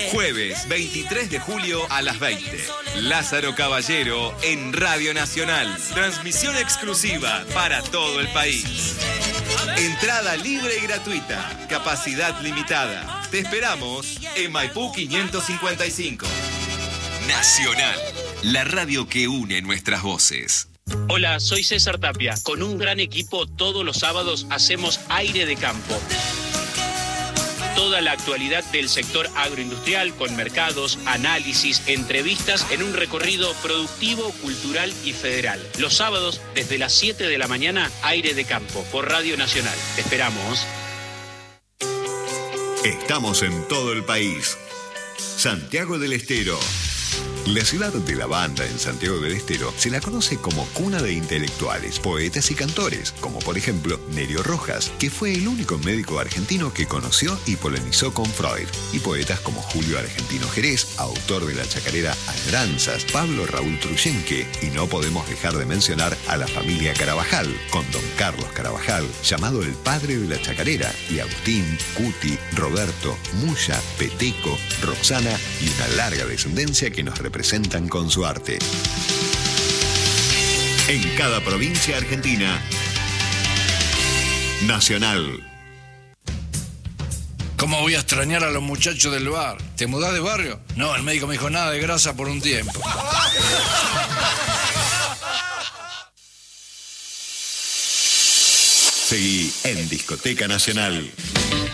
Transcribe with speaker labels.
Speaker 1: Jueves 23 de julio a las 20. Lázaro Caballero en Radio Nacional. Transmisión exclusiva para todo el país. Entrada libre y gratuita. Capacidad limitada. Te esperamos en Maipú 555. Nacional. La radio que une nuestras voces.
Speaker 2: Hola, soy César Tapia. Con un gran equipo todos los sábados hacemos Aire de Campo. Toda la actualidad del sector agroindustrial con mercados, análisis, entrevistas en un recorrido productivo, cultural y federal. Los sábados desde las 7 de la mañana, Aire de Campo por Radio Nacional. Te esperamos.
Speaker 3: Estamos en todo el país. Santiago del Estero. La ciudad de la banda en Santiago del Estero se la conoce como cuna de intelectuales, poetas y cantores, como por ejemplo Nerio Rojas, que fue el único médico argentino que conoció y polemizó con Freud, y poetas como Julio Argentino Jerez, autor de la chacarera Añoranzas, Pablo Raúl Truyenque, y no podemos dejar de mencionar a la familia Carabajal, con don Carlos Carabajal, llamado el padre de la chacarera, y Agustín, Cuti, Roberto, Muya, Peteco, Roxana y una larga descendencia que nos representan con su arte. En cada provincia argentina, Nacional.
Speaker 4: ¿Cómo voy a extrañar a los muchachos del bar? ¿Te mudás de barrio? No, el médico me dijo nada de grasa por un tiempo.
Speaker 3: Seguí en Discoteca Nacional.